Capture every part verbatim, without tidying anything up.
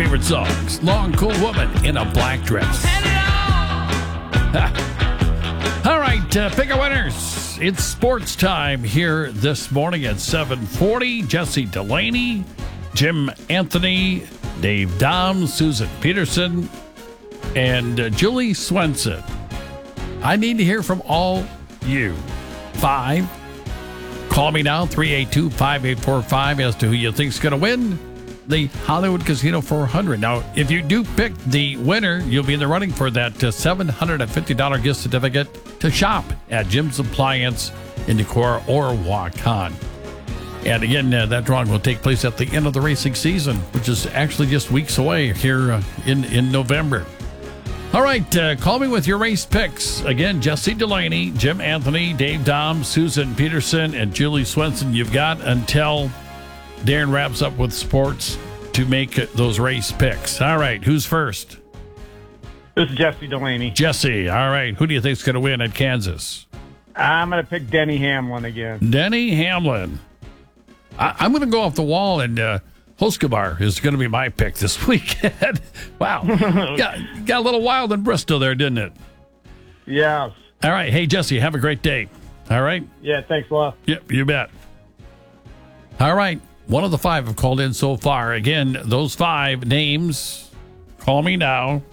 favorite songs. Long, cool woman in a black dress. All right, uh, pick a winners. It's sports time here this morning at seven forty. Jesse Delaney, Jim Anthony, Dave Dom, Susan Peterson, and uh, Julie Swenson. I need to hear from all you. Five. Call me now, three eight two, five eight four five, as to who you think's going to win the Hollywood Casino four hundred. Now, if you do pick the winner, you'll be in the running for that uh, seven hundred fifty dollars gift certificate to shop at Jim's Appliance in Decorah or Waukon. And again, uh, that drawing will take place at the end of the racing season, which is actually just weeks away here uh, in, in November. All right, uh, call me with your race picks. Again, Jesse Delaney, Jim Anthony, Dave Dom, Susan Peterson, and Julie Swenson. You've got until Darren wraps up with sports to make those race picks. All right, who's first? This is Jesse Delaney. Jesse, all right. Who do you think's going to win at Kansas? I'm going to pick Denny Hamlin again. Denny Hamlin. I, I'm going to go off the wall, and uh, Hoskobar is going to be my pick this weekend. Wow. got, got a little wild in Bristol there, didn't it? Yes. All right. Hey, Jesse, have a great day. All right? Yeah, thanks a lot. Yep, you bet. All right. One of the five have called in so far. Again, those five names, call me now.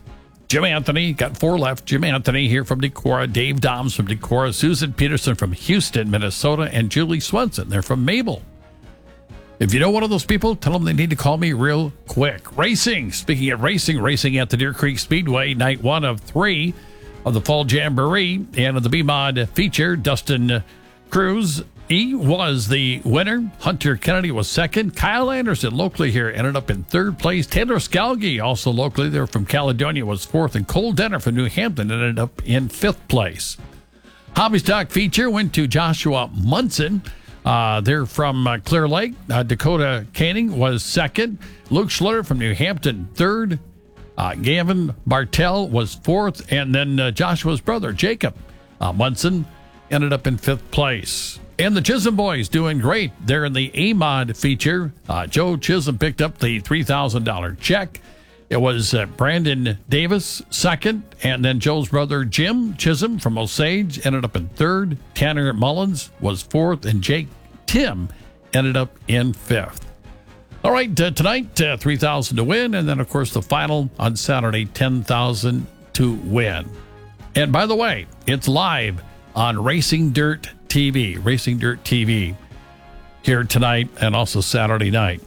Jim Anthony, got four left. Jim Anthony here from Decorah. Dave Doms from Decorah. Susan Peterson from Houston, Minnesota. And Julie Swenson. They're from Mabel. If you know one of those people, tell them they need to call me real quick. Racing. Speaking of racing, racing at the Deer Creek Speedway, night one of three of the Fall Jamboree. And of the B-Mod feature, Dustin Cruz, he was the winner. Hunter Kennedy was second. Kyle Anderson, locally here, ended up in third place. Taylor Scalgi, also locally there from Caledonia, was fourth. And Cole Denner from New Hampton ended up in fifth place. Hobby Stock feature went to Joshua Munson. Uh, they're from uh, Clear Lake. Uh, Dakota Canning was second. Luke Schluter from New Hampton, third. Uh, Gavin Bartell was fourth. And then uh, Joshua's brother, Jacob uh, Munson, ended up in fifth place. And the Chisholm boys doing great. They're in the A-Mod feature. Uh, Joe Chisholm picked up the three thousand dollars check. It was uh, Brandon Davis second, and then Joe's brother Jim Chisholm from Osage ended up in third. Tanner Mullins was fourth, and Jake Tim ended up in fifth. All right, uh, tonight, uh, three thousand dollars to win, and then, of course, the final on Saturday, ten thousand dollars to win. And by the way, it's live on Racing Dirt T V, Racing Dirt T V here tonight and also Saturday night.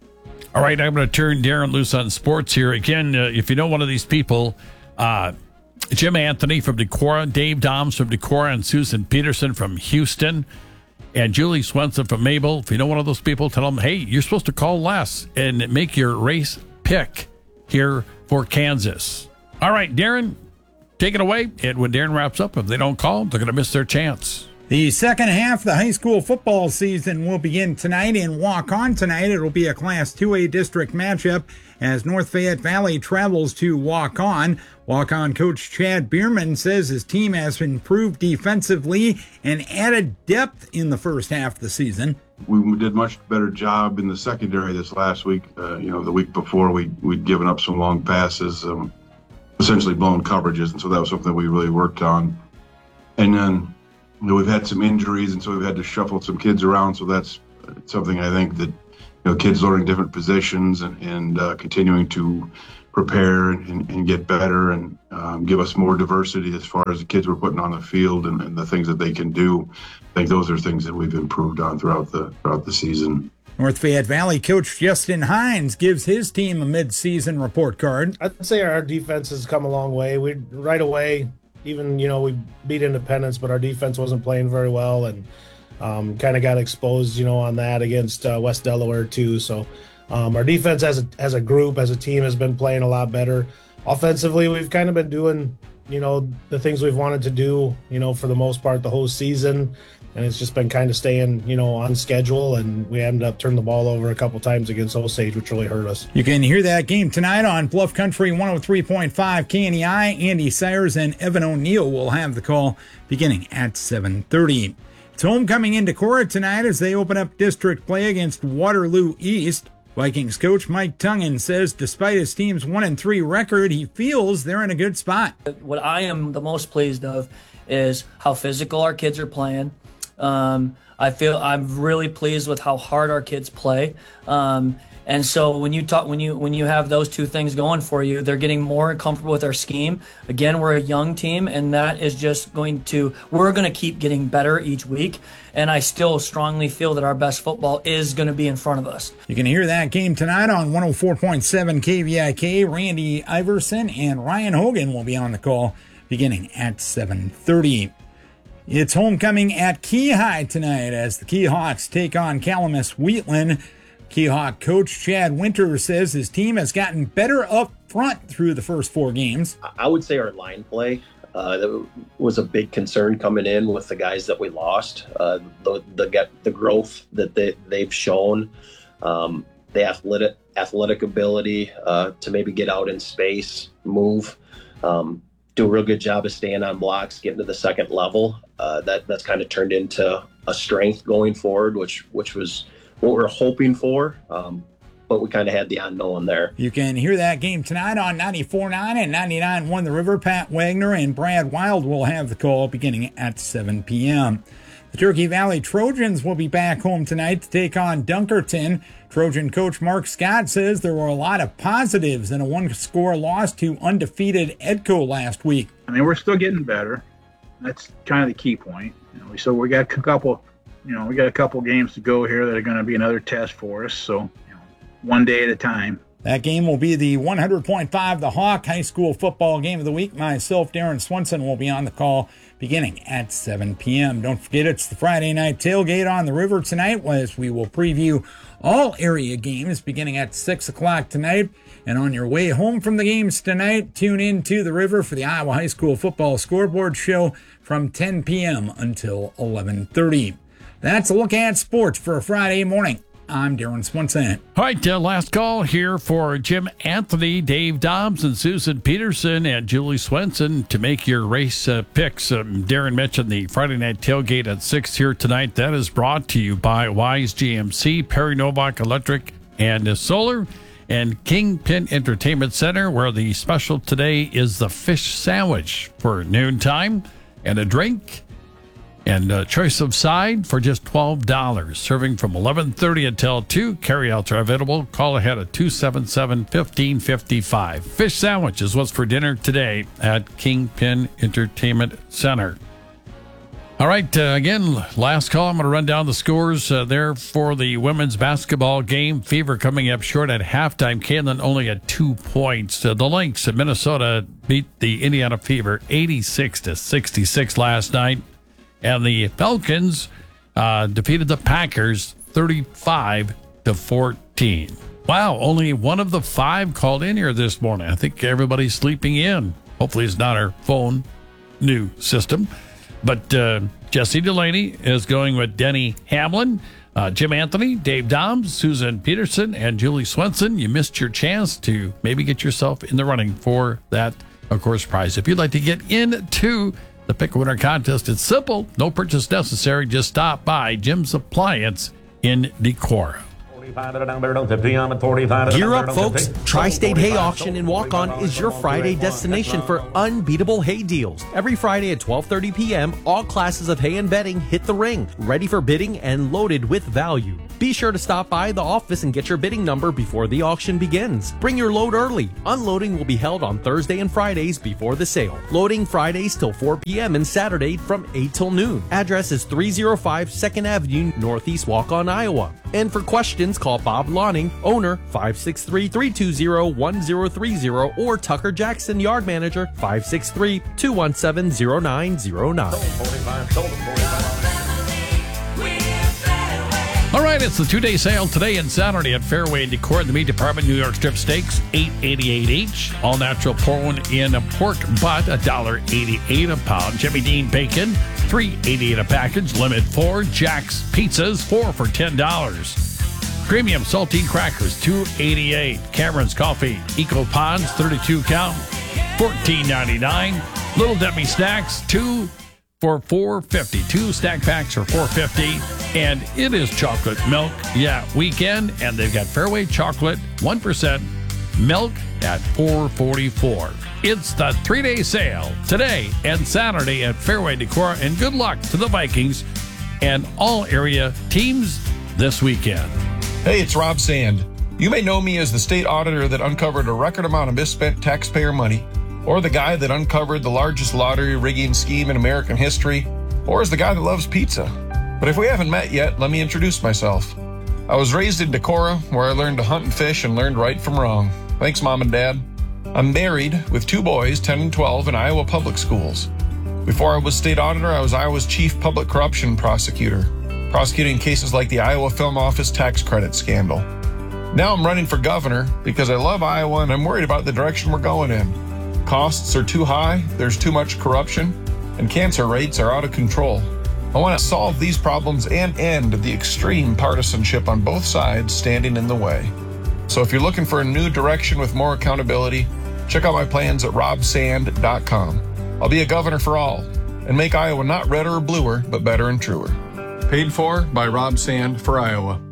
All right, I'm going to turn Darren loose on sports here. Again, uh, if you know one of these people, uh, Jim Anthony from Decorah, Dave Doms from Decorah, and Susan Peterson from Houston, and Julie Swenson from Mabel. If you know one of those people, tell them, hey, you're supposed to call Les and make your race pick here for Kansas. All right, Darren, take it away. And when Darren wraps up, if they don't call, they're going to miss their chance. The second half of the high school football season will begin tonight in Waukon. Tonight it'll be a Class two A district matchup as North Fayette Valley travels to Waukon. Waukon coach Chad Bierman says his team has improved defensively and added depth in the first half of the season. We did much better job in the secondary this last week. Uh, you know, the week before we, we'd given up some long passes, um, essentially blown coverages, and so that was something we really worked on. And then You know, we've had some injuries, and so we've had to shuffle some kids around. So that's something I think that, you know, kids learning different positions and, and uh, continuing to prepare and, and get better and um, give us more diversity as far as the kids we're putting on the field and, and the things that they can do. I think those are things that we've improved on throughout the throughout the season. North Fayette Valley coach Justin Hines gives his team a mid-season report card. I'd say our defense has come a long way. We right away. Even, you know, we beat Independence, but our defense wasn't playing very well and um, kind of got exposed, you know, on that against uh, West Delaware too. So um, our defense as a, as a group, as a team has been playing a lot better. Offensively, we've kind of been doing, you know, the things we've wanted to do, you know, for the most part the whole season. And it's just been kind of staying, you know, on schedule. And we ended up turning the ball over a couple times against Osage, which really hurt us. You can hear that game tonight on Bluff Country one oh three point five K N E I. Andy Sayers and Evan O'Neill will have the call beginning at seven thirty. It's homecoming in Decorah tonight as they open up district play against Waterloo East. Vikings coach Mike Tungan says despite his team's one and three record, he feels they're in a good spot. What I am the most pleased of is how physical our kids are playing. Um, I feel I'm really pleased with how hard our kids play. Um, and so when you talk, when you when you have those two things going for you, they're getting more comfortable with our scheme. Again, we're a young team, and that is just going to we're going to keep getting better each week. And I still strongly feel that our best football is going to be in front of us. You can hear that game tonight on one oh four point seven K V I K. Randy Iverson and Ryan Hogan will be on the call beginning at seven thirty. It's homecoming at Key High tonight as the Keyhawks take on Calamus Wheatland. Keyhawk coach Chad Winter says his team has gotten better up front through the first four games. I would say our line play uh, that was a big concern coming in with the guys that we lost. Uh, the the the growth that they they've shown, um, the athletic athletic ability uh, to maybe get out in space, move, um, do a real good job of staying on blocks, getting to the second level. Uh, that that's kind of turned into a strength going forward, which which was what we're hoping for, um, but we kind of had the unknown there. You can hear that game tonight on ninety-four point nine and ninety-nine point one The River. Pat Wagner and Brad Wild will have the call beginning at seven p.m. The Turkey Valley Trojans will be back home tonight to take on Dunkerton. Trojan coach Mark Scott says there were a lot of positives in a one-score loss to undefeated Edco last week. I mean, we're still getting better. That's kind of the key point. You know, so we got a couple... You know, we got a couple games to go here that are going to be another test for us. So, you know, one day at a time. That game will be the one hundred point five The Hawk High School Football Game of the Week. Myself, Darren Swenson, will be on the call beginning at seven p.m. Don't forget, it's the Friday night tailgate on the River tonight, as we will preview all area games beginning at six o'clock tonight. And on your way home from the games tonight, tune in to the River for the Iowa High School Football Scoreboard Show from ten p.m. until eleven thirty. That's a look at sports for a Friday morning. I'm Darren Swenson. All right, uh, last call here for Jim Anthony, Dave Dobbs, and Susan Peterson, and Julie Swenson to make your race uh, picks. Um, Darren mentioned the Friday night tailgate at six here tonight. That is brought to you by Wise G M C, Perry Novak Electric, and uh, Solar, and Kingpin Entertainment Center, where the special today is the fish sandwich for noontime and a drink. And a choice of side for just twelve dollars. Serving from eleven thirty until two. Carryouts are available. Call ahead at two seven seven, one five five five. Fish sandwich is what's for dinner today at Kingpin Entertainment Center. All right, uh, again, last call. I'm going to run down the scores uh, there for the women's basketball game. Fever coming up short at halftime. Kansas only at two points. Uh, the Lynx of Minnesota beat the Indiana Fever eighty-six to sixty-six last night. And the Falcons uh, defeated the Packers thirty-five to fourteen. Wow, only one of the five called in here this morning. I think everybody's sleeping in. Hopefully it's not our phone new system. But uh, Jesse Delaney is going with Denny Hamlin, uh, Jim Anthony, Dave Dobbs, Susan Peterson, and Julie Swenson. You missed your chance to maybe get yourself in the running for that, of course, prize. If you'd like to get into the Pick a Winner contest, it's simple. No purchase necessary. Just stop by Jim's Appliance in Decorah. Gear up, folks. Tri-State Hay Auction in Walk-On is your Friday destination for unbeatable hay deals. Every Friday at twelve thirty p.m., all classes of hay and bedding hit the ring, ready for bidding and loaded with value. Be sure to stop by the office and get your bidding number before the auction begins. Bring your load early. Unloading will be held on Thursday and Fridays before the sale. Loading Fridays till four p.m. and Saturday from eight till noon. Address is three oh five second Avenue, Northeast Walk-On, Iowa. And for questions, call Bob Lawning, owner, five six three, three two zero, one zero three zero, or Tucker Jackson, yard manager, five six three, two one seven, zero nine zero nine. All right, it's the two-day sale today and Saturday at Fairway Decor in the Meat Department. New York strip steaks, eight eighty-eight each. All natural pour-in pork butt, one dollar eighty-eight a pound. Jimmy Dean bacon, three eighty-eight a package. Limit four. Jack's pizzas, four for ten dollars. Premium saltine crackers, two eighty-eight. Cameron's coffee, Eco Pods, thirty-two count, fourteen ninety-nine. Little Debbie snacks, two for four fifty. Two stack packs for four fifty, and it is chocolate milk. Yeah, weekend, and they've got Fairway chocolate, one percent milk at four forty-four. It's the three-day sale today and Saturday at Fairway Decorah, and good luck to the Vikings and all area teams this weekend. Hey, it's Rob Sand. You may know me as the state auditor that uncovered a record amount of misspent taxpayer money, or the guy that uncovered the largest lottery rigging scheme in American history, or as the guy that loves pizza. But if we haven't met yet, let me introduce myself. I was raised in Decorah, where I learned to hunt and fish and learned right from wrong. Thanks, Mom and Dad. I'm married with two boys, ten and twelve, in Iowa public schools. Before I was state auditor, I was Iowa's chief public corruption prosecutor, prosecuting cases like the Iowa Film Office tax credit scandal. Now I'm running for governor because I love Iowa and I'm worried about the direction we're going in. Costs are too high, there's too much corruption, and cancer rates are out of control. I want to solve these problems and end the extreme partisanship on both sides standing in the way. So if you're looking for a new direction with more accountability, check out my plans at rob sand dot com. I'll be a governor for all and make Iowa not redder or bluer, but better and truer. Paid for by Rob Sand for Iowa.